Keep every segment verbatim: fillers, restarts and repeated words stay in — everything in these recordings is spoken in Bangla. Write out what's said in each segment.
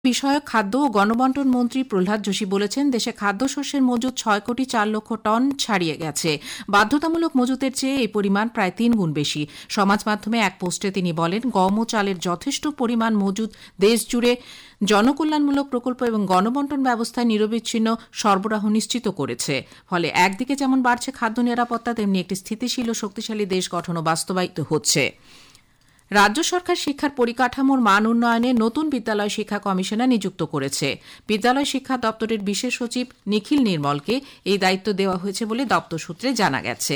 বিষয়ক খাদ্য ও গণবন্টন মন্ত্রী প্রহ্লাদ যোশী বলেছেন, দেশে খাদ্যশস্যের মজুত ছয় কোটি চার লক্ষ টন ছাড়িয়ে গেছে। বাধ্যতামূলক মজুতের চেয়ে এই পরিমাণ প্রায় তিন গুণ বেশি। সমাজ মাধ্যমে এক পোস্টে তিনি বলেন, গম ও চালের যথেষ্ট পরিমাণ মজুত দেশ জুড়ে জনকল্যাণমূলক প্রকল্প এবং গণবন্টন ব্যবস্থায় নিরবিচ্ছিন্ন সরবরাহ নিশ্চিত করেছে। ফলে একদিকে যেমন বাড়ছে খাদ্য নিরাপত্তা, তেমনি একটি স্থিতিশীল ও শক্তিশালী দেশ গঠনও বাস্তবায়িত হচ্ছে। রাজ্য সরকার শিক্ষার পরিকাঠামোর মান উন্নয়নে নতুন বিদ্যালয় শিক্ষা কমিশনার নিযুক্ত করেছে। বিদ্যালয় শিক্ষা দপ্তরের বিশেষ সচিব নিখিল নির্মলকে এই দায়িত্ব দেওয়া হয়েছে বলে দপ্তর সূত্রে জানা গেছে।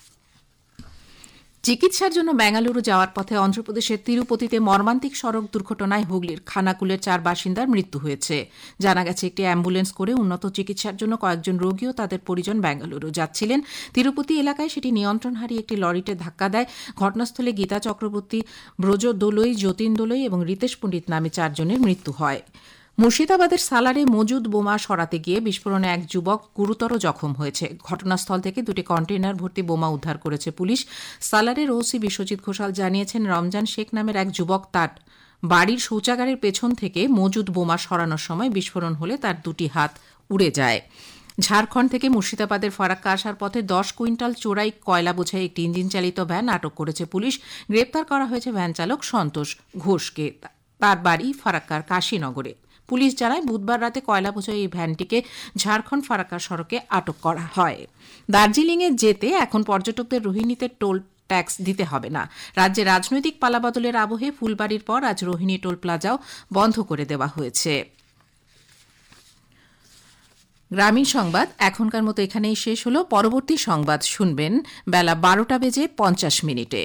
চিকিৎসার জন্য বেঙ্গালুরু যাওয়ার পথে অন্ধ্রপ্রদেশের তিরুপতিতে মর্মান্তিক সড়ক দুর্ঘটনায় হুগলির খানাকুলের চার বাসিন্দার মৃত্যু হয়েছে। জানা গেছে, একটি অ্যাম্বুলেন্স করে উন্নত চিকিৎসার জন্য কয়েকজন রোগী ও তাদের পরিজন বেঙ্গালুরু যাচ্ছিলেন। তিরুপতি এলাকায় সেটি নিয়ন্ত্রণ হারিয়ে একটি লরিতে ধাক্কা দেয়। ঘটনাস্থলে গীতা চক্রবর্তী, ব্রজ দোলই, যতীন দোলই এবং রিতেশ পণ্ডিত নামে চারজনের মৃত্যু হয়। মুর্শিদাবাদের সালারে মজুদ বোমা সরাতে গিয়ে বিস্ফোরণে এক যুবক গুরুতর জখম হয়েছে। ঘটনাস্থল থেকে দুটি কন্টেইনার ভর্তি বোমা উদ্ধার করেছে পুলিশ। সালারের ওসি বিশ্বজিৎ ঘোষাল জানিয়েছেন, রমজান শেখ নামের এক যুবক তার বাড়ির শৌচাগারের পেছন থেকে মজুদ বোমা সরানোর সময় বিস্ফোরণ হলে তার দুটি হাত উড়ে যায়। ঝাড়খণ্ড থেকে মুর্শিদাবাদের ফারাক্কা আসার পথে দশ কুইন্টাল চোরাই কয়লা বোঝাই একটি ইঞ্জিন চালিত ভ্যান আটক করেছে পুলিশ। গ্রেপ্তার করা হয়েছে ভ্যান চালক সন্তোষ ঘোষকে। তার বাড়ি ফারাক্কার কাশীনগরে। পুলিশ জানায়, বুধবার রাতে কয়লা বোঝাই এই ভ্যানটিকে ঝাড়খণ্ড ফারাক্কা সড়কে আটক করা হয়। দার্জিলিংয়ে যেতে এখন পর্যটকদের রোহিণীতে টোল ট্যাক্স দিতে হবে না। রাজ্যে রাজনৈতিক পালাবদলের আবহে ফুলবাড়ির পর আজ রোহিণী টোল প্লাজাও বন্ধ করে দেওয়া হয়েছে। গ্রামীণ সংবাদ এখনকার মতো এখানেই শেষ হল। পরবর্তী সংবাদ শুনবেন বেলা বারোটা বেজে পঞ্চাশ মিনিটে।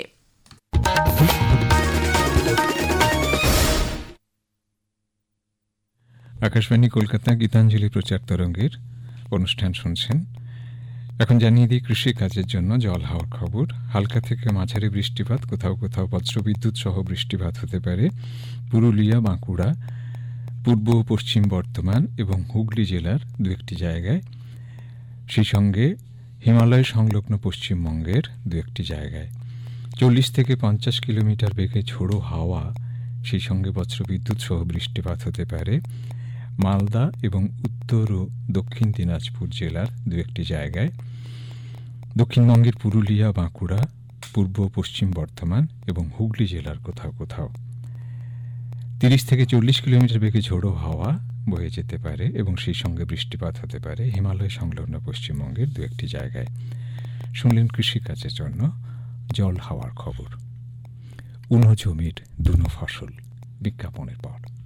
আকাশবাণী কলকাতা গীতাঞ্জলি প্রচার তরঙ্গের অনুষ্ঠান শুনছেন। এখন জানিয়ে দিই কৃষি কাজের জন্য জল হাওয়ার খবর। হালকা থেকে মাঝারি বৃষ্টিপাত, কোথাও কোথাও বজ্রবিদ্যুৎ সহ বৃষ্টিপাত হতে পারে পুরুলিয়া, বাঁকুড়া, পূর্ব ও পশ্চিম বর্ধমান এবং হুগলি জেলার দু একটি জায়গায়, সেই সঙ্গে হিমালয় সংলগ্ন পশ্চিমবঙ্গের দু একটি জায়গায়। চল্লিশ থেকে পঞ্চাশ কিলোমিটার বেগে ঝোড়ো হাওয়া, সেই সঙ্গে বজ্রবিদ্যুৎ সহ বৃষ্টিপাত হতে পারে মালদা এবং উত্তর ও দক্ষিণ দিনাজপুর জেলার দু একটি জায়গায়, দক্ষিণবঙ্গের পুরুলিয়া, বাঁকুড়া, পূর্ব পশ্চিম বর্ধমান এবং হুগলি জেলার কোথাও কোথাও। তিরিশ থেকে চল্লিশ কিলোমিটার বেগে ঝোড়ো হাওয়া বয়ে যেতে পারে এবং সেই সঙ্গে বৃষ্টিপাত হতে পারে হিমালয় সংলগ্ন পশ্চিমবঙ্গের দু একটি জায়গায়। শুনলেন কৃষিকাজের জন্য জল হাওয়ার খবর। উনো জমির দুনো ফসল, বিজ্ঞাপনের পর।